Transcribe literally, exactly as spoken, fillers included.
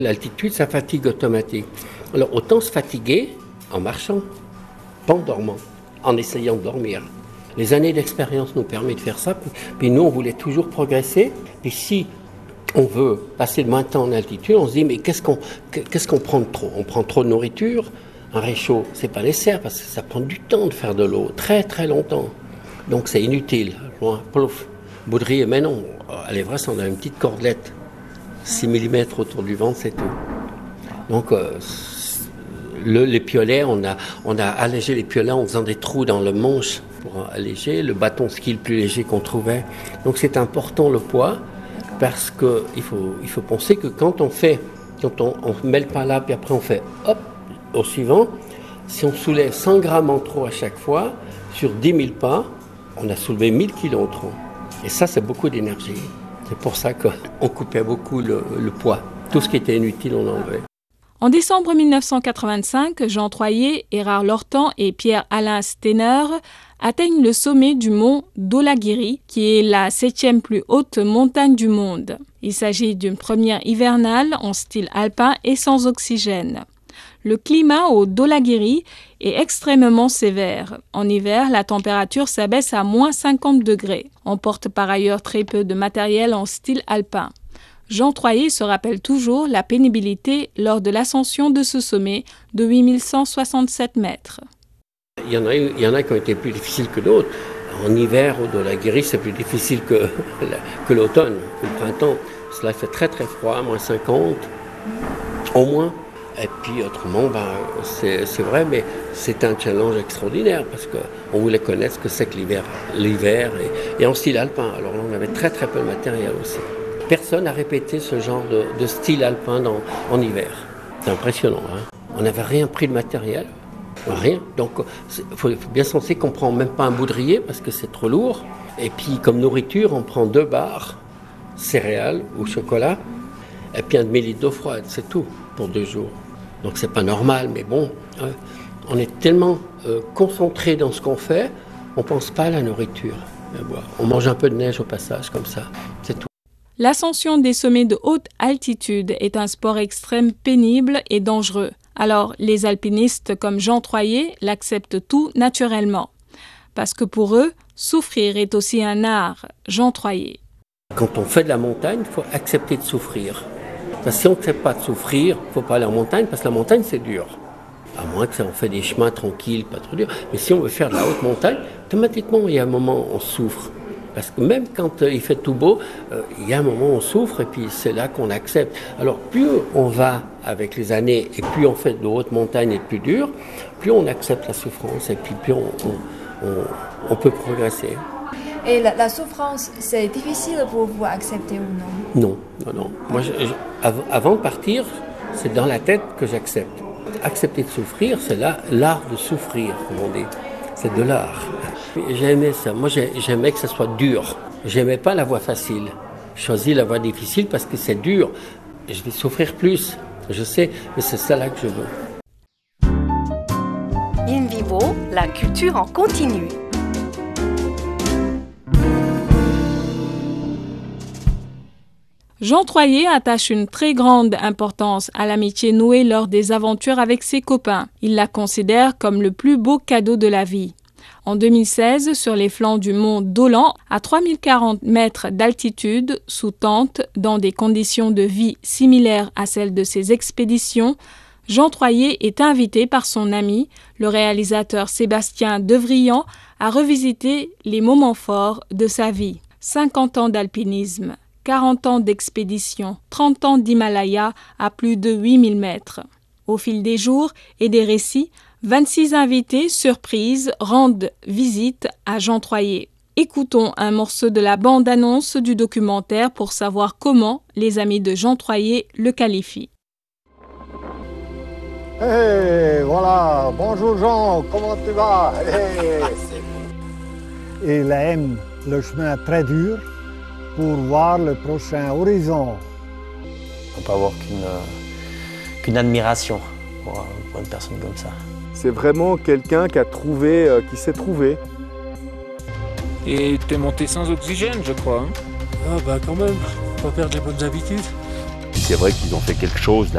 L'altitude, ça fatigue automatique. Alors autant se fatiguer en marchant, pas en dormant, en essayant de dormir. Les années d'expérience nous permettent de faire ça, puis nous on voulait toujours progresser. Et si on veut passer de moins de temps en altitude, on se dit mais qu'est-ce qu'on, qu'est-ce qu'on prend de trop ? On prend trop de nourriture, un réchaud, c'est pas nécessaire parce que ça prend du temps de faire de l'eau, très très longtemps. Donc c'est inutile. Plouf, baudrier, mais non, à l'Everest on a une petite cordelette, six millimètres autour du ventre, c'est tout. Donc euh, le, les piolets, on a, on a allégé les piolets en faisant des trous dans le manche pour alléger, le bâton ski le plus léger qu'on trouvait. Donc c'est important le poids. Parce qu'il faut, il faut penser que quand on fait, quand on, on met le pas là, puis après on fait hop, au suivant, si on soulève cent grammes en trop à chaque fois, sur dix mille pas, on a soulevé mille kilos en trop. Et ça, c'est beaucoup d'énergie. C'est pour ça qu'on coupait beaucoup le, le poids. Tout ce qui était inutile, on enlevait. En décembre mille neuf cent quatre-vingt-cinq, Jean Troyer, Erard Lortan et Pierre-Alain Steiner atteignent le sommet du mont Dhaulagiri, qui est la septième plus haute montagne du monde. Il s'agit d'une première hivernale en style alpin et sans oxygène. Le climat au Dhaulagiri est extrêmement sévère. En hiver, la température s'abaisse à moins cinquante degrés. On porte par ailleurs très peu de matériel en style alpin. Jean Troyer se rappelle toujours la pénibilité lors de l'ascension de ce sommet de huit mille cent soixante-sept mètres. Il y en a, il y en a qui ont été plus difficiles que d'autres. En hiver, au Dhaulagiri, c'est plus difficile que, que l'automne, que le printemps. Cela fait très très froid, moins cinquante, au moins. Et puis autrement, ben, c'est, c'est vrai, mais c'est un challenge extraordinaire parce qu'on voulait connaître ce que c'est que l'hiver, l'hiver et, et en style alpin. Alors là, on avait très très peu de matériel aussi. Personne n'a répété ce genre de, de style alpin dans, en hiver. C'est impressionnant. Hein. On n'avait rien pris de matériel, rien. Donc il faut, faut bien penser qu'on ne prend même pas un baudrier parce que c'est trop lourd. Et puis comme nourriture, on prend deux barres, céréales ou chocolat, et puis un demi-litre d'eau froide, c'est tout pour deux jours. Donc c'est pas normal, mais bon, hein, on est tellement euh, concentré dans ce qu'on fait, on ne pense pas à la nourriture. On mange un peu de neige au passage, comme ça, c'est tout. L'ascension des sommets de haute altitude est un sport extrême pénible et dangereux. Alors, les alpinistes comme Jean Troyer l'acceptent tout naturellement. Parce que pour eux, souffrir est aussi un art. Jean Troyer. Quand on fait de la montagne, il faut accepter de souffrir. Parce que si on n'accepte pas de souffrir, il ne faut pas aller en montagne, parce que la montagne, c'est dur. À moins que ça, on fait des chemins tranquilles, pas trop durs. Mais si on veut faire de la haute montagne, automatiquement, il y a un moment où on souffre. Parce que même quand euh, il fait tout beau, euh, il y a un moment où on souffre et puis c'est là qu'on accepte. Alors plus on va avec les années et plus on fait de haute montagne et plus dur, plus on accepte la souffrance et puis plus on, on, on, on peut progresser. Et la, la souffrance, c'est difficile pour vous accepter ou non ? Non, non, non. Moi, je, je, av- avant de partir, c'est dans la tête que j'accepte. Accepter de souffrir, c'est là, l'art de souffrir, comme on dit. C'est de l'art. J'aimais ça. Moi, j'aimais que ça soit dur. J'aimais pas la voie facile. Je choisis la voie difficile parce que c'est dur. Je vais souffrir plus, je sais, mais c'est ça là que je veux. In Vivo, la culture en continu. Jean Troyer attache une très grande importance à l'amitié nouée lors des aventures avec ses copains. Il la considère comme le plus beau cadeau de la vie. En deux mille seize, sur les flancs du mont Dhaulan, à trois mille quarante mètres d'altitude, sous tente, dans des conditions de vie similaires à celles de ses expéditions, Jean Troyer est invité par son ami, le réalisateur Sébastien Devrillon, à revisiter les moments forts de sa vie. cinquante ans d'alpinisme, quarante ans d'expédition, trente ans d'Himalaya à plus de huit mille mètres. Au fil des jours et des récits, vingt-six invités surprises rendent visite à Jean Troyer. Écoutons un morceau de la bande-annonce du documentaire pour savoir comment les amis de Jean Troyer le qualifient. Hey, voilà, bonjour Jean, comment tu vas? Hey. Il aime le chemin très dur pour voir le prochain horizon. On ne peut avoir qu'une, euh, qu'une admiration pour, pour une personne comme ça. C'est vraiment quelqu'un qui a trouvé, euh, qui s'est trouvé. Et t'es monté sans oxygène, je crois. Hein. Ah bah quand même, faut pas perdre les bonnes habitudes. C'est vrai qu'ils ont fait quelque chose là.